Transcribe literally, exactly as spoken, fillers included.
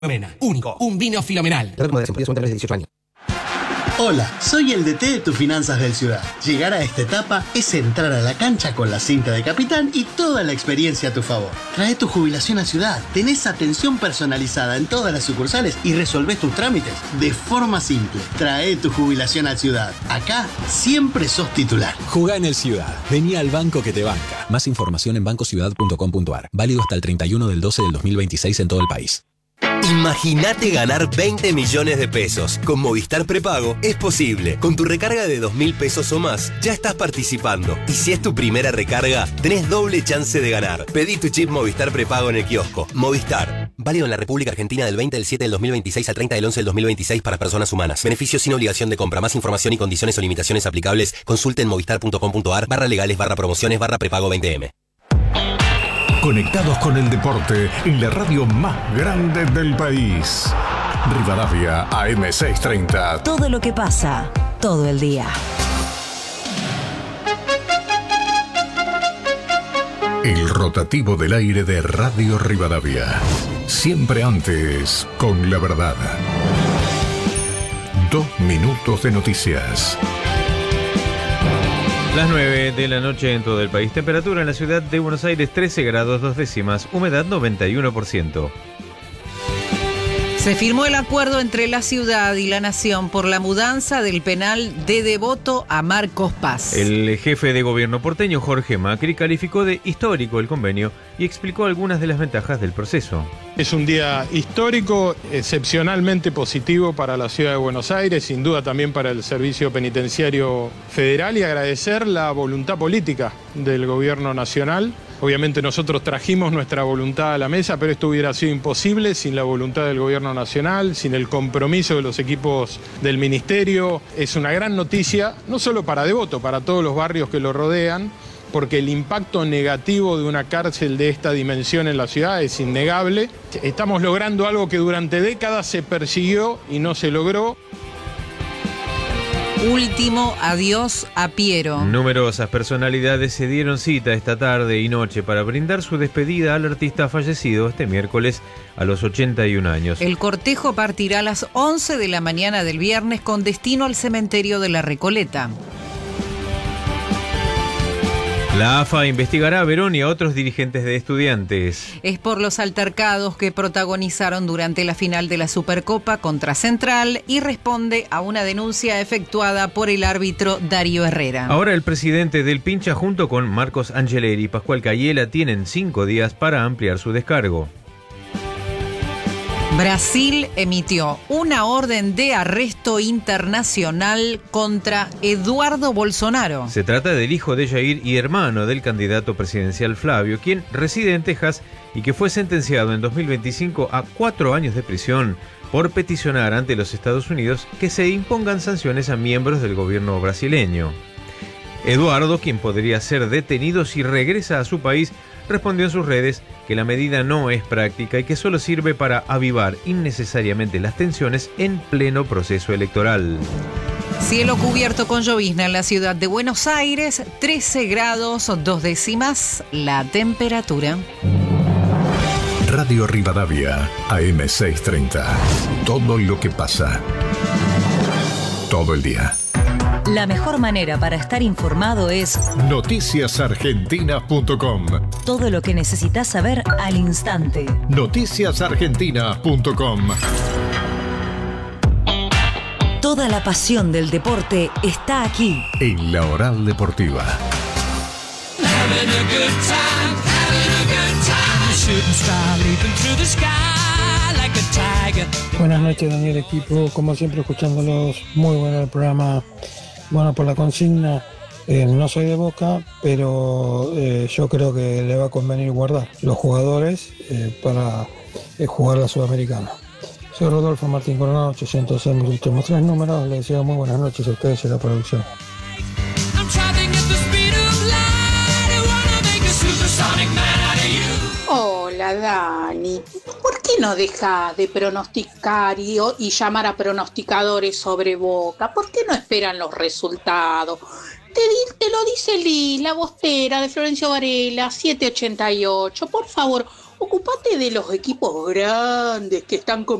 Filomena, único, un vino Filomenal. dieciocho años. Hola, soy el D T de tus finanzas del Ciudad. Llegar a esta etapa es entrar a la cancha con la cinta de capitán y toda la experiencia a tu favor. Trae tu jubilación a Ciudad, tenés atención personalizada en todas las sucursales y resolvés tus trámites de forma simple. Trae tu jubilación a Ciudad. Acá siempre sos titular. Jugá en el Ciudad. Vení al banco que te banca. Más información en banco ciudad punto com punto a r. Válido hasta el treinta y uno del doce del dos mil veintiséis en todo el país. Imagínate ganar veinte millones de pesos. Con Movistar Prepago es posible. Con tu recarga de dos mil pesos o más, ya estás participando. Y si es tu primera recarga, tenés doble chance de ganar. Pedí tu chip Movistar Prepago en el kiosco. Movistar. Válido en la República Argentina del veinte del siete del dos mil veintiséis al treinta del once del dos mil veintiséis para personas humanas. Beneficios sin obligación de compra. Más información y condiciones o limitaciones aplicables. Consulte en movistar punto com punto a r barra legales barra promociones barra prepago veinte eme. Conectados con el deporte en la radio más grande del país. Rivadavia A M seiscientos treinta. Todo lo que pasa, todo el día. El rotativo del aire de Radio Rivadavia. Siempre antes, con la verdad. Dos minutos de noticias. Las nueve de la noche en todo el país. Temperatura en la ciudad de Buenos Aires trece grados dos décimas. Humedad noventa y uno por ciento. Se firmó el acuerdo entre la ciudad y la nación por la mudanza del penal de Devoto a Marcos Paz. El jefe de gobierno porteño, Jorge Macri, calificó de histórico el convenio y explicó algunas de las ventajas del proceso. Es un día histórico, excepcionalmente positivo para la ciudad de Buenos Aires, sin duda también para el Servicio Penitenciario Federal, y agradecer la voluntad política del gobierno nacional. Obviamente nosotros trajimos nuestra voluntad a la mesa, pero esto hubiera sido imposible sin la voluntad del gobierno nacional, sin el compromiso de los equipos del ministerio. Es una gran noticia, no solo para Devoto, para todos los barrios que lo rodean, porque el impacto negativo de una cárcel de esta dimensión en la ciudad es innegable. Estamos logrando algo que durante décadas se persiguió y no se logró. Último adiós a Piero. Numerosas personalidades se dieron cita esta tarde y noche para brindar su despedida al artista fallecido este miércoles a los ochenta y un años. El cortejo partirá a las once de la mañana del viernes con destino al cementerio de La Recoleta. La A F A investigará a Verón y a otros dirigentes de Estudiantes. Es por los altercados que protagonizaron durante la final de la Supercopa contra Central y responde a una denuncia efectuada por el árbitro Darío Herrera. Ahora el presidente del Pincha junto con Marcos Angeleri y Pascual Cayela tienen cinco días para ampliar su descargo. Brasil emitió una orden de arresto internacional contra Eduardo Bolsonaro. Se trata del hijo de Jair y hermano del candidato presidencial Flávio, quien reside en Texas y que fue sentenciado en dos mil veinticinco a cuatro años de prisión por peticionar ante los Estados Unidos que se impongan sanciones a miembros del gobierno brasileño. Eduardo, quien podría ser detenido si regresa a su país, respondió en sus redes que la medida no es práctica y que solo sirve para avivar innecesariamente las tensiones en pleno proceso electoral. Cielo cubierto con llovizna en la ciudad de Buenos Aires, trece grados dos décimas la temperatura. Radio Rivadavia, A M seiscientos treinta. Todo lo que pasa. Todo el día. La mejor manera para estar informado es noticias argentinas punto com. Todo lo que necesitas saber al instante. noticias argentinas punto com. Toda la pasión del deporte está aquí. En la Oral Deportiva. Buenas noches, Daniel, equipo. Como siempre, escuchándolos. Muy bueno el programa. Bueno, por la consigna, eh, no soy de Boca, pero eh, yo creo que le va a convenir guardar los jugadores eh, para eh, jugar la Sudamericana. Soy Rodolfo Martín Coronado, ochocientos seis, mis últimos tres números. Les deseo muy buenas noches a ustedes y a la producción. Hola, Dani. ¿Por qué no dejas de pronosticar y, y llamar a pronosticadores sobre Boca? ¿Por qué no esperan los resultados? Te, te lo dice Lee, la bostera de Florencio Varela, siete ochenta y ocho. Por favor, ocupate de los equipos grandes que están